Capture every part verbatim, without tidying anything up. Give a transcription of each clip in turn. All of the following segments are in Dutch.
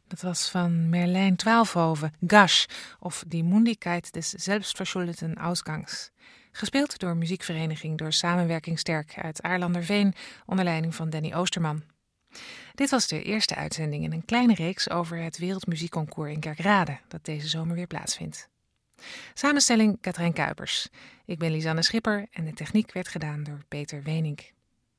Dat was van Merlijn Twaalfhoven, Gasch, of Die Mundigkeit des selbstverschuldeten Ausgangs. Gespeeld door muziekvereniging Door Samenwerking Sterk uit Aarlanderveen onder leiding van Danny Oosterman. Dit was de eerste uitzending in een kleine reeks over het Wereldmuziekconcours in Kerkrade, dat deze zomer weer plaatsvindt. Samenstelling Katrijn Kuipers. Ik ben Lisanne Schipper en de techniek werd gedaan door Peter Wenink.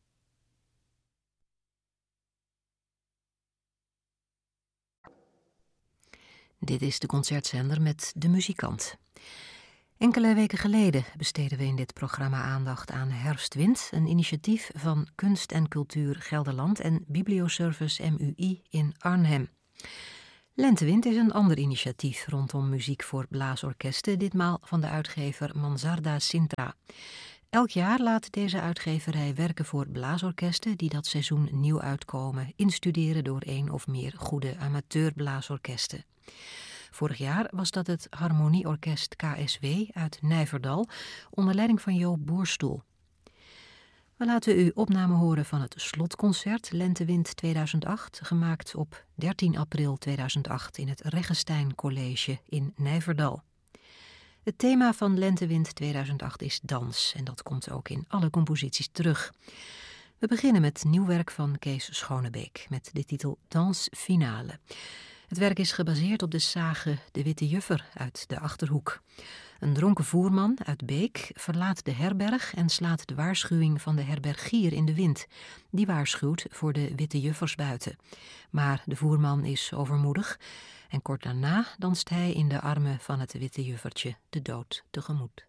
Dit is de concertzender met De Muzikant. Enkele weken geleden besteden we in dit programma aandacht aan Herfstwind, een initiatief van Kunst en Cultuur Gelderland en Biblioservice M U I in Arnhem. Lentewind is een ander initiatief rondom muziek voor blaasorkesten, ditmaal van de uitgever Mansarda Sintra. Elk jaar laat deze uitgeverij werken voor blaasorkesten die dat seizoen nieuw uitkomen, instuderen door één of meer goede amateurblaasorkesten. Vorig jaar was dat het Harmonieorkest K S W uit Nijverdal onder leiding van Joop Boerstoel. We laten u opname horen van het slotconcert Lentewind tweeduizend acht, gemaakt op dertien april tweeduizend acht in het Reggestein College in Nijverdal. Het thema van Lentewind tweeduizend acht is dans en dat komt ook in alle composities terug. We beginnen met nieuw werk van Kees Schonebeek met de titel Dans Finale. Het werk is gebaseerd op de sage De Witte Juffer uit de Achterhoek. Een dronken voerman uit Beek verlaat de herberg en slaat de waarschuwing van de herbergier in de wind. Die waarschuwt voor de witte juffers buiten. Maar de voerman is overmoedig en kort daarna danst hij in de armen van het witte juffertje de dood tegemoet.